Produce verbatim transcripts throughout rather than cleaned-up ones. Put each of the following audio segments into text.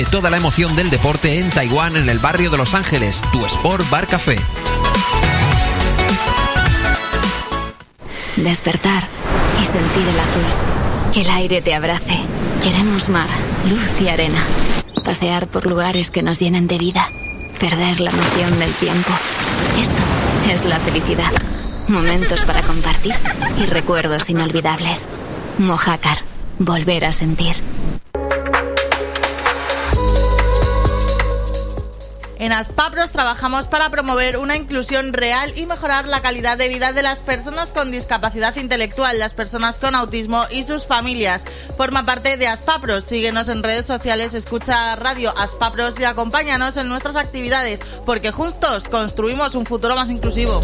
Toda la emoción del deporte en Taiwán, en el barrio de Los Ángeles, Tu Sport Bar Café. Despertar y sentir el azul. Que el aire te abrace. Queremos mar, luz y arena. Pasear por lugares que nos llenen de vida. Perder la noción del tiempo. Esto es la felicidad. Momentos para compartir y recuerdos inolvidables. Mojácar. Volver a sentir. En Aspapros trabajamos para promover una inclusión real y mejorar la calidad de vida de las personas con discapacidad intelectual, las personas con autismo y sus familias. Forma parte de Aspapros. Síguenos en redes sociales, escucha Radio Aspapros y acompáñanos en nuestras actividades, porque juntos construimos un futuro más inclusivo.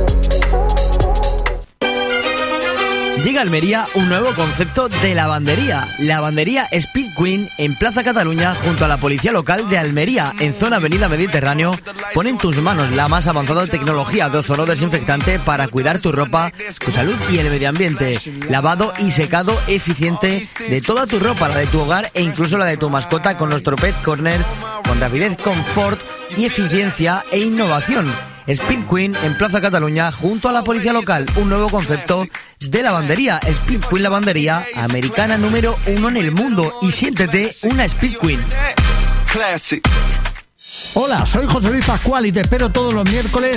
Llega a Almería un nuevo concepto de lavandería. Lavandería Speed Queen en Plaza Cataluña junto a la Policía Local de Almería, en zona Avenida Mediterráneo. Pon en tus manos la más avanzada tecnología de ozono desinfectante para cuidar tu ropa, tu salud y el medio ambiente. Lavado y secado eficiente de toda tu ropa, la de tu hogar e incluso la de tu mascota, con nuestro Pet Corner, con rapidez, confort y eficiencia e innovación. Speed Queen en Plaza Cataluña junto a la Policía Local, un nuevo concepto de lavandería. Speed Queen Lavandería, americana número uno en el mundo, y siéntete una Speed Queen. Hola, soy José Luis Pascual y te espero todos los miércoles.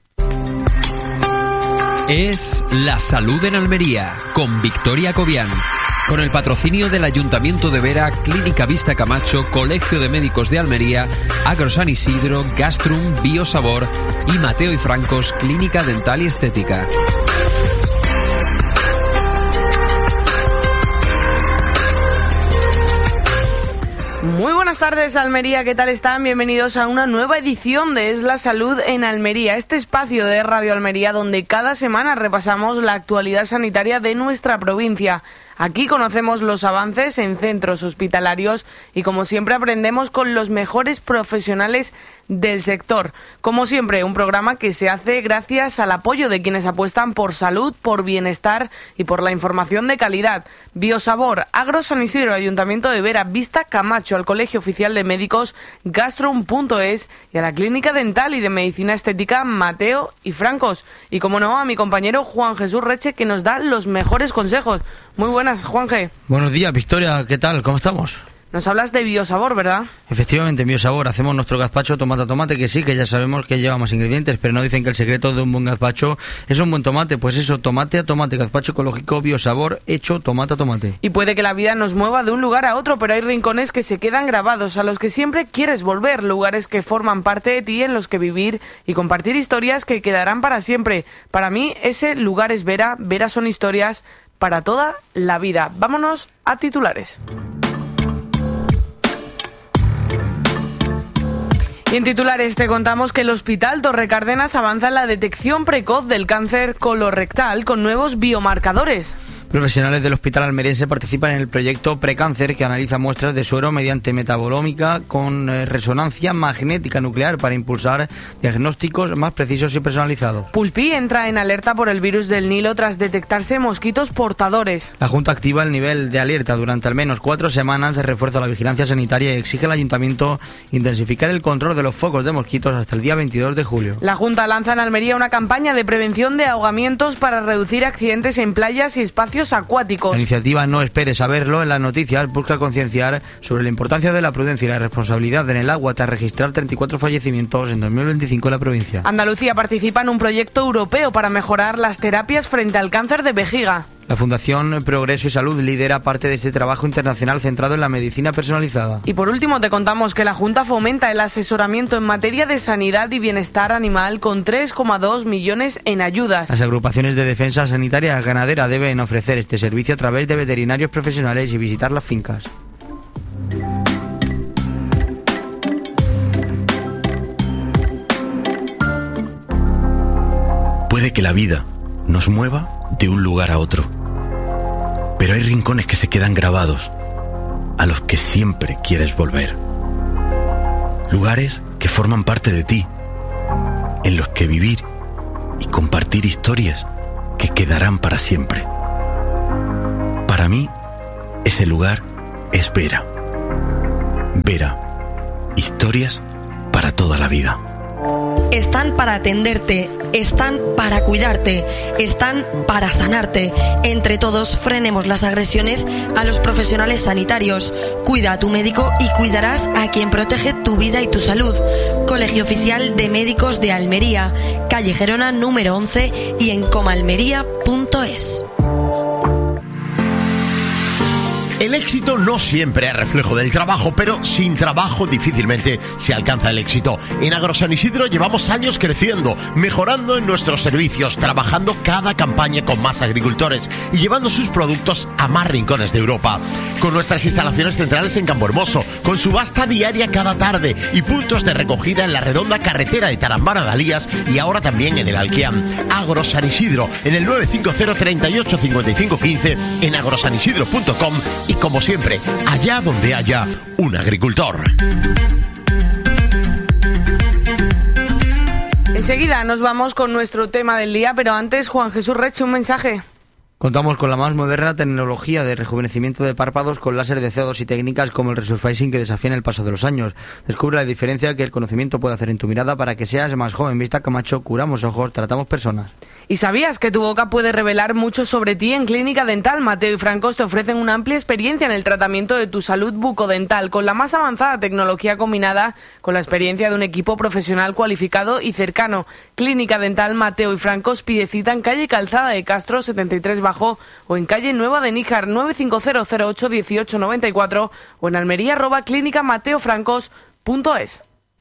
Es La Salud en Almería, con Victoria Cobian. Con el patrocinio del Ayuntamiento de Vera, Clínica Vista Camacho, Colegio de Médicos de Almería, Agro San Isidro, Gastrum, Biosabor y Mateo y Francos, Clínica Dental y Estética. Muy buenas tardes, Almería, ¿qué tal están? Bienvenidos a una nueva edición de Es la Salud en Almería, este espacio de Radio Almería donde cada semana repasamos la actualidad sanitaria de nuestra provincia. Aquí conocemos los avances en centros hospitalarios y, como siempre, aprendemos con los mejores profesionales del sector. Como siempre, un programa que se hace gracias al apoyo de quienes apuestan por salud, por bienestar y por la información de calidad. Biosabor, Agro San Isidro, Ayuntamiento de Vera, Vista Camacho, al Colegio Oficial de Médicos, Gastrum punto es y a la Clínica Dental y de Medicina Estética Mateo y Francos. Y, como no, a mi compañero Juan Jesús Reche, que nos da los mejores consejos. Muy buenas, Juanje. Buenos días, Victoria, ¿qué tal? ¿Cómo estamos? Nos hablas de Biosabor, ¿verdad? Efectivamente, en Biosabor hacemos nuestro gazpacho tomate a tomate, que sí, que ya sabemos que lleva más ingredientes, pero no dicen que el secreto de un buen gazpacho es un buen tomate. Pues eso, tomate a tomate, gazpacho ecológico Biosabor hecho tomate a tomate. Y puede que la vida nos mueva de un lugar a otro, pero hay rincones que se quedan grabados, a los que siempre quieres volver, lugares que forman parte de ti, en los que vivir y compartir historias que quedarán para siempre. Para mí, ese lugar es Vera, Vera son historias para toda la vida. Vámonos a titulares. Y en titulares te contamos que el Hospital Torre Cárdenas avanza en la detección precoz del cáncer colorectal con nuevos biomarcadores. Profesionales del Hospital Almeriense participan en el proyecto Precáncer, que analiza muestras de suero mediante metabolómica con eh, resonancia magnética nuclear para impulsar diagnósticos más precisos y personalizados. Pulpí entra en alerta por el virus del Nilo tras detectarse mosquitos portadores. La Junta activa el nivel de alerta durante al menos cuatro semanas, se refuerza la vigilancia sanitaria y exige al Ayuntamiento intensificar el control de los focos de mosquitos hasta el día veintidós de julio. La Junta lanza en Almería una campaña de prevención de ahogamientos para reducir accidentes en playas y espacios acuáticos. La iniciativa No esperes a verlo en las noticias busca concienciar sobre la importancia de la prudencia y la responsabilidad en el agua tras registrar treinta y cuatro fallecimientos en dos mil veinticinco en la provincia. Andalucía participa en un proyecto europeo para mejorar las terapias frente al cáncer de vejiga. La Fundación Progreso y Salud lidera parte de este trabajo internacional centrado en la medicina personalizada. Y por último te contamos que la Junta fomenta el asesoramiento en materia de sanidad y bienestar animal con tres coma dos millones en ayudas. Las agrupaciones de defensa sanitaria ganadera deben ofrecer este servicio a través de veterinarios profesionales y visitar las fincas. Puede que la vida nos mueva de un lugar a otro, pero hay rincones que se quedan grabados, a los que siempre quieres volver. Lugares que forman parte de ti, en los que vivir y compartir historias que quedarán para siempre. Para mí, ese lugar es Vera. Vera, historias para toda la vida. Están para atenderte, están para cuidarte, están para sanarte. Entre todos frenemos las agresiones a los profesionales sanitarios. Cuida a tu médico y cuidarás a quien protege tu vida y tu salud. Colegio Oficial de Médicos de Almería, calle Gerona número once y en comalmería punto es. El éxito no siempre es reflejo del trabajo, pero sin trabajo difícilmente se alcanza el éxito. En Agrosan Isidro llevamos años creciendo, mejorando en nuestros servicios, trabajando cada campaña con más agricultores y llevando sus productos a más rincones de Europa. Con nuestras instalaciones centrales en Campo Hermoso, con subasta diaria cada tarde y puntos de recogida en la redonda carretera de Tarambana a Dalías y ahora también en el Alquiam. Agrosan Isidro, en el nueve cinco cero, treinta y ocho, cincuenta y cinco quince, en agrosan isidro punto com y como siempre, allá donde haya un agricultor. Enseguida nos vamos con nuestro tema del día, pero antes, Juan Jesús Reche, un mensaje. Contamos con la más moderna tecnología de rejuvenecimiento de párpados con láser de C O dos y técnicas como el resurfacing que desafían el paso de los años. Descubre la diferencia que el conocimiento puede hacer en tu mirada para que seas más joven. Vista Camacho, curamos ojos, tratamos personas. ¿Y sabías que tu boca puede revelar mucho sobre ti? En Clínica Dental Mateo y Francos te ofrecen una amplia experiencia en el tratamiento de tu salud bucodental, con la más avanzada tecnología combinada con la experiencia de un equipo profesional cualificado y cercano. Clínica Dental Mateo y Francos pide cita en calle Calzada de Castro setenta y tres Bajo o en calle Nueva de Níjar nueve cinco cero, cero ocho, dieciocho noventa y cuatro o en Almería arroba clínica mateo francos punto es.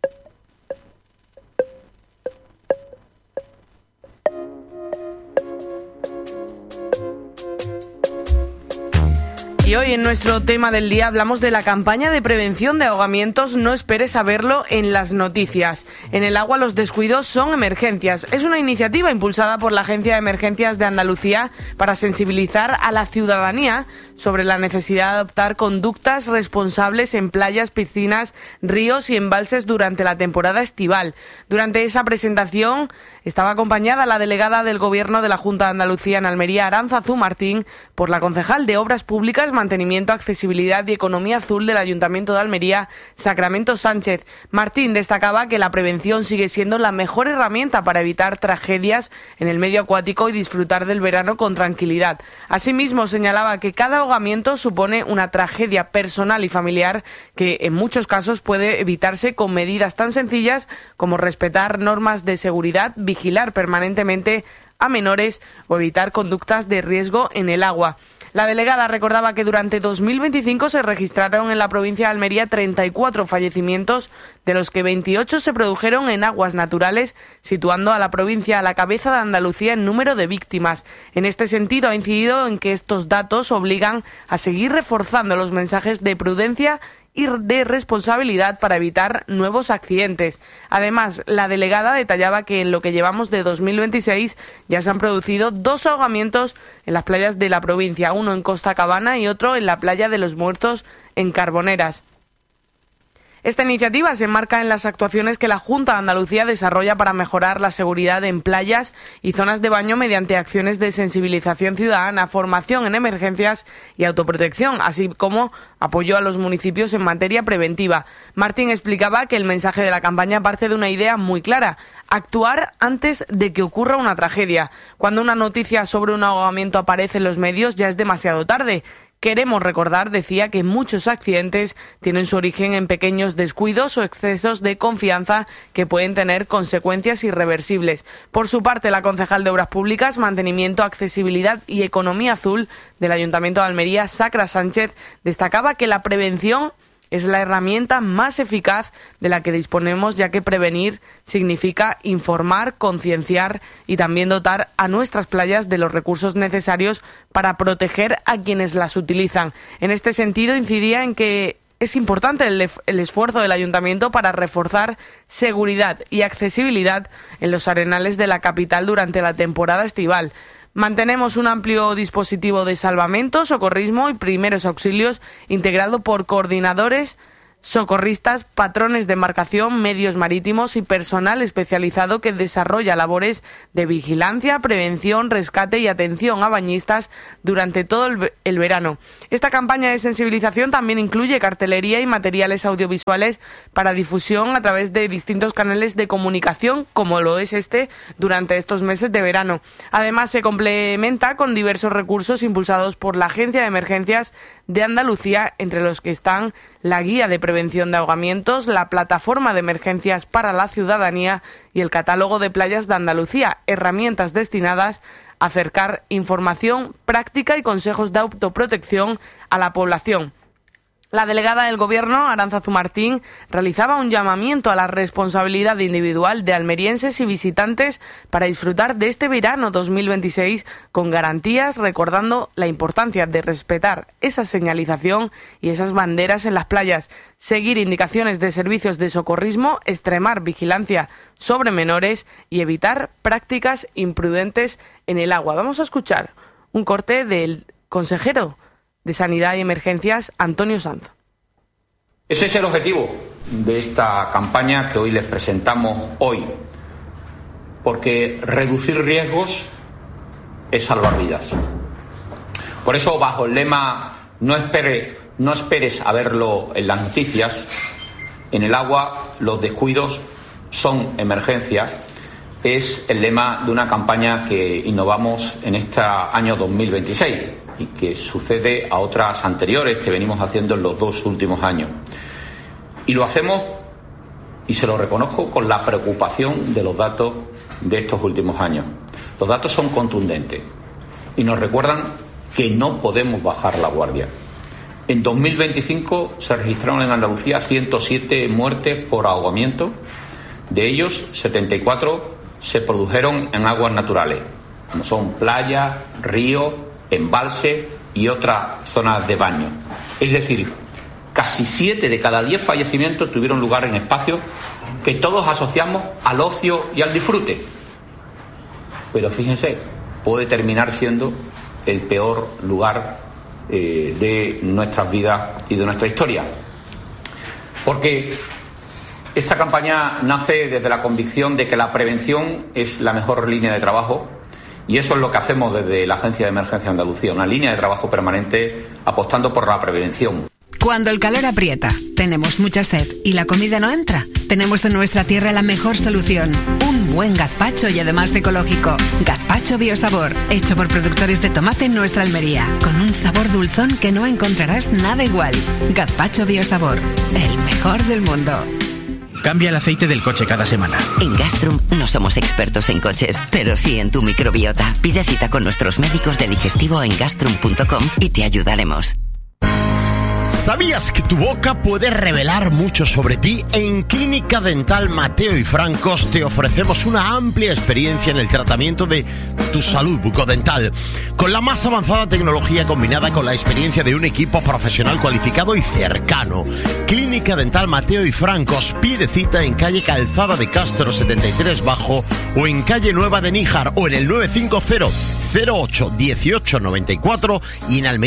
Y hoy en nuestro tema del día hablamos de la campaña de prevención de ahogamientos. No esperes a verlo en las noticias. En el agua los descuidos son emergencias. Es una iniciativa impulsada por la Agencia de Emergencias de Andalucía para sensibilizar a la ciudadanía sobre la necesidad de adoptar conductas responsables en playas, piscinas, ríos y embalses durante la temporada estival. Durante esa presentación estaba acompañada la delegada del Gobierno de la Junta de Andalucía en Almería, Aránzazu Martín, por la concejal de Obras Públicas, Mantenimiento, Accesibilidad y Economía Azul del Ayuntamiento de Almería, Sacramento Sánchez. Martín destacaba que la prevención sigue siendo la mejor herramienta para evitar tragedias en el medio acuático y disfrutar del verano con tranquilidad. Asimismo, señalaba que cada ahogamiento supone una tragedia personal y familiar que en muchos casos puede evitarse con medidas tan sencillas como respetar normas de seguridad, vigilar permanentemente a menores o evitar conductas de riesgo en el agua. La delegada recordaba que durante dos mil veinticinco se registraron en la provincia de Almería treinta y cuatro fallecimientos, de los que veintiocho se produjeron en aguas naturales, situando a la provincia a la cabeza de Andalucía en número de víctimas. En este sentido, ha incidido en que estos datos obligan a seguir reforzando los mensajes de prudencia y de responsabilidad para evitar nuevos accidentes. Además, la delegada detallaba que en lo que llevamos de dos mil veintiséis ya se han producido dos ahogamientos en las playas de la provincia, uno en Costa Cabana y otro en la playa de los Muertos en Carboneras. Esta iniciativa se enmarca en las actuaciones que la Junta de Andalucía desarrolla para mejorar la seguridad en playas y zonas de baño mediante acciones de sensibilización ciudadana, formación en emergencias y autoprotección, así como apoyo a los municipios en materia preventiva. Martín explicaba que el mensaje de la campaña parte de una idea muy clara: actuar antes de que ocurra una tragedia. Cuando una noticia sobre un ahogamiento aparece en los medios ya es demasiado tarde. Queremos recordar, decía, que muchos accidentes tienen su origen en pequeños descuidos o excesos de confianza que pueden tener consecuencias irreversibles. Por su parte, la concejal de Obras Públicas, Mantenimiento, Accesibilidad y Economía Azul del Ayuntamiento de Almería, Sacra Sánchez, destacaba que la prevención es la herramienta más eficaz de la que disponemos, ya que prevenir significa informar, concienciar y también dotar a nuestras playas de los recursos necesarios para proteger a quienes las utilizan. En este sentido, incidía en que es importante el, el esfuerzo del Ayuntamiento para reforzar seguridad y accesibilidad en los arenales de la capital durante la temporada estival. Mantenemos un amplio dispositivo de salvamento, socorrismo y primeros auxilios integrado por coordinadores socorristas, patrones de embarcación, medios marítimos y personal especializado que desarrolla labores de vigilancia, prevención, rescate y atención a bañistas durante todo el, el verano. Esta campaña de sensibilización también incluye cartelería y materiales audiovisuales para difusión a través de distintos canales de comunicación, como lo es este durante estos meses de verano. Además, se complementa con diversos recursos impulsados por la Agencia de Emergencias de Andalucía, entre los que están la Guía de Prevención de Ahogamientos, la Plataforma de Emergencias para la Ciudadanía y el Catálogo de Playas de Andalucía, herramientas destinadas a acercar información práctica y consejos de autoprotección a la población. La delegada del Gobierno, Arantzazu Martín, realizaba un llamamiento a la responsabilidad individual de almerienses y visitantes para disfrutar de este verano dos mil veintiséis con garantías, recordando la importancia de respetar esa señalización y esas banderas en las playas, seguir indicaciones de servicios de socorrismo, extremar vigilancia sobre menores y evitar prácticas imprudentes en el agua. Vamos a escuchar un corte del consejero de Sanidad y Emergencias, Antonio Sanz. Ese es el objetivo de esta campaña que hoy les presentamos hoy, porque reducir riesgos es salvar vidas. Por eso, bajo el lema no espere, no esperes a verlo en las noticias, en el agua los descuidos son emergencia, es el lema de una campaña que innovamos en este año dos mil veintiséis. Y que sucede a otras anteriores que venimos haciendo en los dos últimos años. Y lo hacemos, y se lo reconozco, con la preocupación de los datos de estos últimos años. Los datos son contundentes y nos recuerdan que no podemos bajar la guardia. En dos mil veinticinco se registraron en Andalucía ciento siete muertes por ahogamiento. De ellos, setenta y cuatro se produjeron en aguas naturales, como son playas, ríos, embalse y otras zonas de baño. Es decir, casi siete de cada diez fallecimientos tuvieron lugar en espacios que todos asociamos al ocio y al disfrute. Pero fíjense, puede terminar siendo el peor lugar eh, de nuestras vidas y de nuestra historia. Porque esta campaña nace desde la convicción de que la prevención es la mejor línea de trabajo. Y eso es lo que hacemos desde la Agencia de Emergencia de Andalucía, una línea de trabajo permanente apostando por la prevención. Cuando el calor aprieta, tenemos mucha sed y la comida no entra, tenemos en nuestra tierra la mejor solución, un buen gazpacho y además ecológico. Gazpacho Biosabor, hecho por productores de tomate en nuestra Almería, con un sabor dulzón que no encontrarás nada igual. Gazpacho Biosabor, el mejor del mundo. Cambia el aceite del coche cada semana. En Gastrum no somos expertos en coches, pero sí en tu microbiota. Pide cita con nuestros médicos de digestivo en gastrum punto com y te ayudaremos. ¿Sabías que tu boca puede revelar mucho sobre ti? En Clínica Dental Mateo y Francos te ofrecemos una amplia experiencia en el tratamiento de tu salud bucodental, con la más avanzada tecnología combinada con la experiencia de un equipo profesional cualificado y cercano. Clínica Dental Mateo y Francos, pide cita en calle Calzada de Castro setenta y tres Bajo o en calle Nueva de Níjar o en el nueve cinco cero, cero ocho, dieciocho noventa y cuatro y en Almería